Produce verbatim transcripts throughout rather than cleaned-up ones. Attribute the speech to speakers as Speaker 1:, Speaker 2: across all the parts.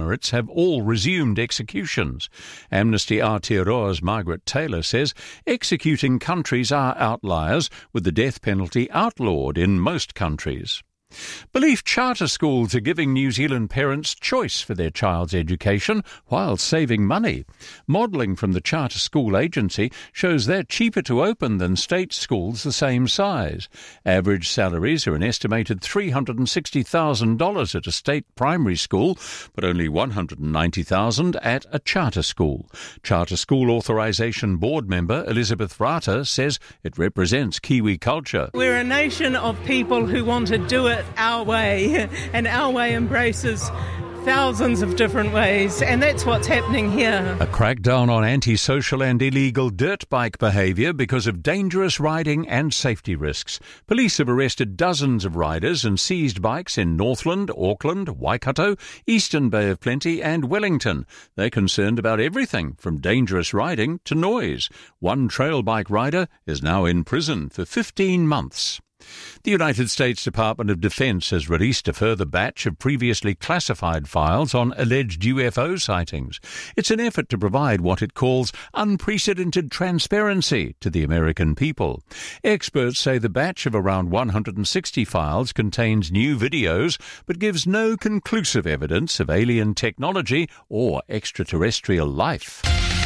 Speaker 1: Emirates have all resumed executions. Amnesty Aotearoa's Margaret Taylor says executing countries are outliers, with the death penalty outlawed in most countries. Belief charter schools are giving New Zealand parents choice for their child's education while saving money. Modelling from the Charter School Agency shows they're cheaper to open than state schools the same size. Average salaries are an estimated three hundred sixty thousand dollars at a state primary school, but only one hundred ninety thousand dollars at a charter school. Charter School Authorisation Board member Elizabeth Rata says it represents Kiwi culture.
Speaker 2: We're a nation of people who want to do it our way, and our way embraces thousands of different ways, and that's what's happening here.
Speaker 1: A crackdown on antisocial and illegal dirt bike behaviour because of dangerous riding and safety risks. Police have arrested dozens of riders and seized bikes in Northland, Auckland, Waikato, Eastern Bay of Plenty and Wellington. They're concerned about everything from dangerous riding to noise. One trail bike rider is now in prison for fifteen months. The United States Department of Defense has released a further batch of previously classified files on alleged U F O sightings. It's an effort to provide what it calls unprecedented transparency to the American people. Experts say the batch of around one hundred sixty files contains new videos, but gives no conclusive evidence of alien technology or extraterrestrial life.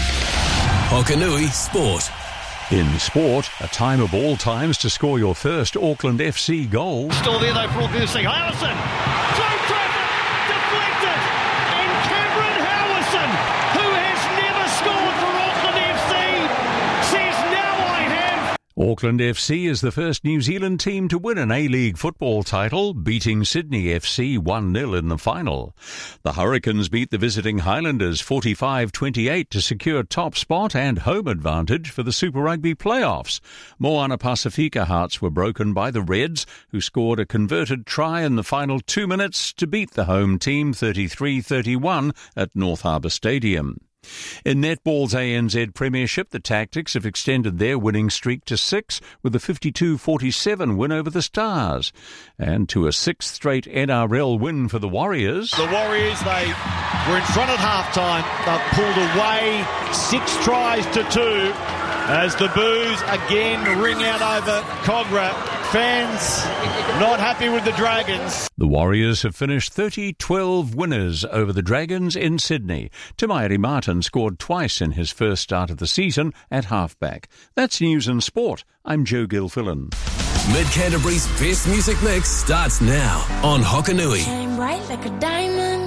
Speaker 3: Hokanui Sport.
Speaker 1: In sport, a time of all times to score your first Auckland F C goal.
Speaker 4: Still there though for Auckland F C. Howison! Through traffic! Deflected! And Cameron Howison, who has never scored for Auckland F C, says now I have.
Speaker 1: Auckland F C is the first New Zealand team to win an A-League football title, beating Sydney F C one nil in the final. The Hurricanes beat the visiting Highlanders forty-five twenty-eight to secure top spot and home advantage for the Super Rugby playoffs. Moana Pasifika hearts were broken by the Reds, who scored a converted try in the final two minutes to beat the home team thirty-three thirty-one at North Harbour Stadium. In netball's A N Z Premiership, the Tactics have extended their winning streak to six with a fifty-two forty-seven win over the Stars. And to a sixth straight N R L win for the Warriors.
Speaker 4: The Warriors, they were in front at half-time. They've pulled away six tries to two as the boos again ring out over Cogra. Fans not happy with the Dragons.
Speaker 1: The Warriors have finished thirty twelve winners over the Dragons in Sydney. Tamairi Martin scored twice in his first start of the season at halfback. That's News and Sport. I'm Joe Gilfillan.
Speaker 3: Mid-Canterbury's best music mix starts now on Hokanui.
Speaker 5: Shine bright like a diamond.